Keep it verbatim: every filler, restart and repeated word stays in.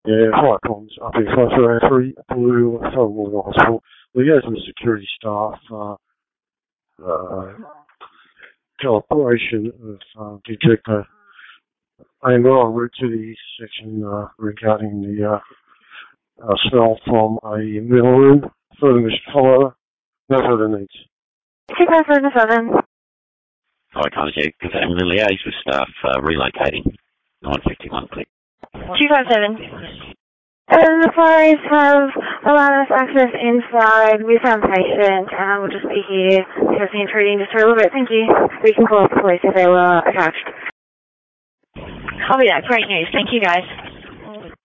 Yeah, hi, Collins. Up in five zero three Blue Thornwood Hospital. We have some security staff, uh, uh, cooperation of, uh, detector and we're en route to the section, uh, regarding the, uh, uh, smell from a middle room. Further Mister Follower, no further needs. two five seven seven. Hi, Collins. Yeah, confirm the liaise with staff, uh, relocating. nine fifty-one, please. two five seven. And the fires have allowed us access inside. We found the patient, and we'll just be here testing and treating just for a little bit. Thank you. We can call the police if they were attached. Copy that. Great news. Thank you, guys.